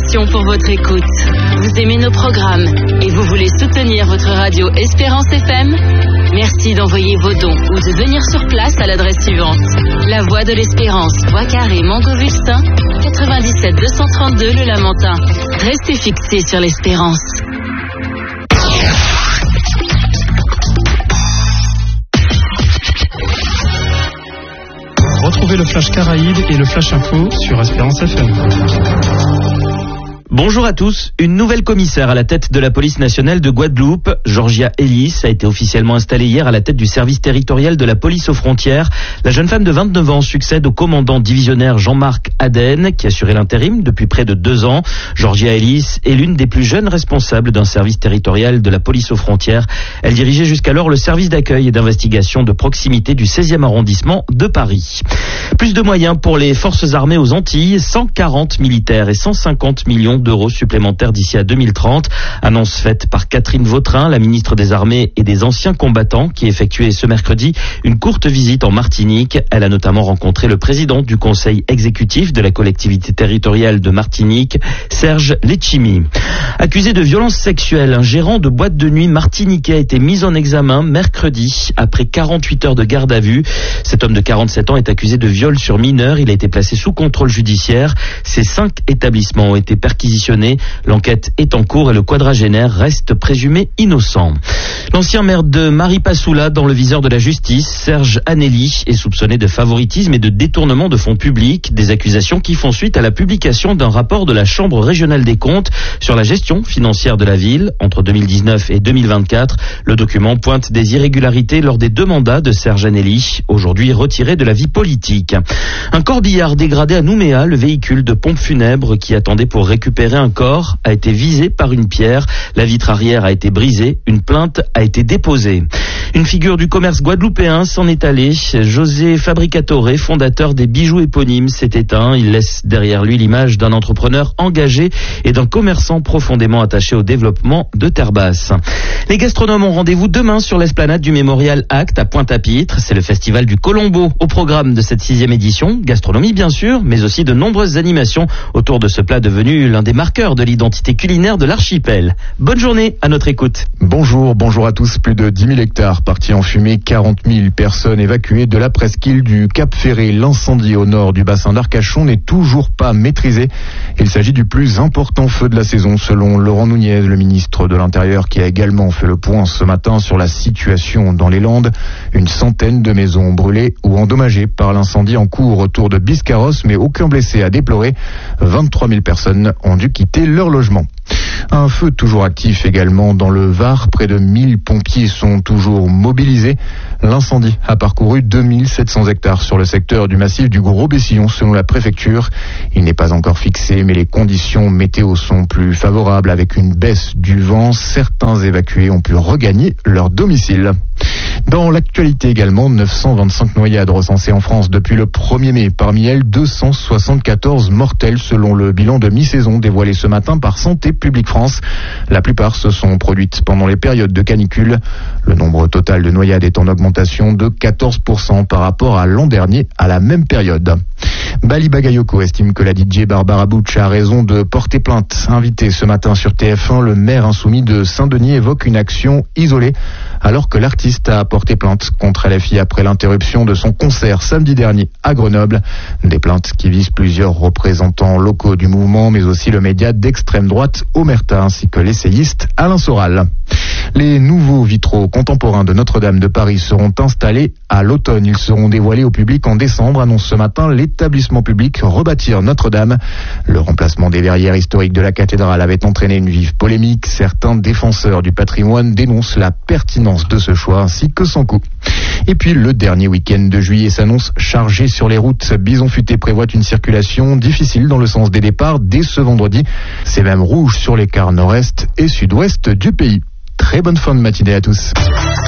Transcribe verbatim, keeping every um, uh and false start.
Félicitations pour votre écoute. Vous aimez nos programmes et vous voulez soutenir votre radio Espérance F M? Merci d'envoyer vos dons ou de venir sur place à l'adresse suivante. La Voie de l'Espérance, Bois Carré, Montgovustin, quatre-vingt-dix-sept deux cent trente-deux Le Lamentin. Restez fixés sur l'Espérance. Retrouvez le Flash Caraïbes et le Flash Info sur Espérance F M. Bonjour à tous. Une nouvelle commissaire à la tête de la police nationale de Guadeloupe, Georgia Ellis, a été officiellement installée hier à la tête du service territorial de la police aux frontières. La jeune femme de vingt-neuf ans succède au commandant divisionnaire Jean-Marc Aden, qui assurait l'intérim depuis près de deux ans. Georgia Ellis est l'une des plus jeunes responsables d'un service territorial de la police aux frontières. Elle dirigeait jusqu'alors le service d'accueil et d'investigation de proximité du seizième arrondissement de Paris. Plus de moyens pour les forces armées aux Antilles, cent quarante militaires et cent cinquante millions d'euros supplémentaires d'ici à deux mille trente. Annonce faite par Catherine Vautrin, la ministre des Armées et des Anciens Combattants, qui effectuait ce mercredi une courte visite en Martinique. Elle a notamment rencontré le président du conseil exécutif de la collectivité territoriale de Martinique, Serge Letchimy. Accusé de violences sexuelles, un gérant de boîte de nuit martiniquais a été mis en examen mercredi après quarante-huit heures de garde à vue. Cet homme de quarante-sept ans est accusé de viol sur mineur. Il a été placé sous contrôle judiciaire. Ces cinq établissements ont été perquisitionnés. L'enquête est en cours et le quadragénaire reste présumé innocent. L'ancien maire de Maripasoula, dans le viseur de la justice, Serge Anneli, est soupçonné de favoritisme et de détournement de fonds publics, des accusations qui font suite à la publication d'un rapport de la Chambre régionale des comptes sur la gestion financière de la ville entre deux mille dix-neuf et deux mille vingt-quatre. Le document pointe des irrégularités lors des deux mandats de Serge Anneli, aujourd'hui retiré de la vie politique. Un corbillard dégradé à Nouméa, le véhicule de pompe funèbre qui attendait pour récupérer un corps a été visé par une pierre. La vitre arrière a été brisée. Une plainte a été déposée. Une figure du commerce guadeloupéen s'en est allé. José Fabricatore, fondateur des bijoux éponymes, s'est éteint. Il laisse derrière lui l'image d'un entrepreneur engagé et d'un commerçant profondément attaché au développement de Terre-Basse. Les gastronomes ont rendez-vous demain sur l'esplanade du Mémorial Act à Pointe-à-Pitre. C'est le festival du Colombo au programme de cette sixième édition. Gastronomie bien sûr, mais aussi de nombreuses animations autour de ce plat devenu l'un des marqueurs de l'identité culinaire de l'archipel. Bonne journée à notre écoute. Bonjour, bonjour à tous. Plus de dix mille hectares partis en fumée, quarante mille personnes évacuées de la presqu'île du Cap Ferré. L'incendie au nord du bassin d'Arcachon n'est toujours pas maîtrisé. Il s'agit du plus important feu de la saison, selon Laurent Nunez, le ministre de l'Intérieur, qui a également fait le point ce matin sur la situation dans les Landes. Une centaine de maisons brûlées ou endommagées par l'incendie en cours autour de Biscarrosse, mais aucun blessé à déplorer. vingt-trois mille personnes ont dû quitter leur logement. Un feu toujours actif également dans le Var. Près de mille pompiers sont toujours mobilisés. L'incendie a parcouru deux mille sept cents hectares sur le secteur du massif du Gros Bessillon selon la préfecture. Il n'est pas encore fixé, mais les conditions météo sont plus favorables avec une baisse du vent. Certains évacués ont pu regagner leur domicile. Dans l'actualité également, neuf cent vingt-cinq noyades recensées en France depuis le premier mai. Parmi elles, deux cent soixante-quatorze mortelles selon le bilan de mi-saison dévoilé ce matin par Santé publique France. La plupart se sont produites pendant les périodes de canicule. Le nombre total de noyades est en augmentation de quatorze pour cent par rapport à l'an dernier à la même période. Bali Bagayoko estime que la D J Barbara Butch a raison de porter plainte. Invité ce matin sur T F un, le maire insoumis de Saint-Denis évoque une action isolée alors que l'artiste a porté plainte contre L F I après l'interruption de son concert samedi dernier à Grenoble. Des plaintes qui visent plusieurs représentants locaux du mouvement, mais aussi le média d'extrême droite Omerta ainsi que l'essayiste Alain Soral. Les nouveaux vitraux contemporains de Notre-Dame de Paris seront installés à l'automne. Ils seront dévoilés au public en décembre, annonce ce matin l'établissement public Rebâtir Notre-Dame. Le remplacement des verrières historiques de la cathédrale avait entraîné une vive polémique. Certains défenseurs du patrimoine dénoncent la pertinence de ce choix ainsi que son coût. Et puis le dernier week-end de juillet s'annonce chargé sur les routes. Bison Futé prévoit une circulation difficile dans le sens des départs dès ce vendredi. C'est même rouge sur les quarts nord-est et sud-ouest du pays. Très bonne fin de matinée à tous.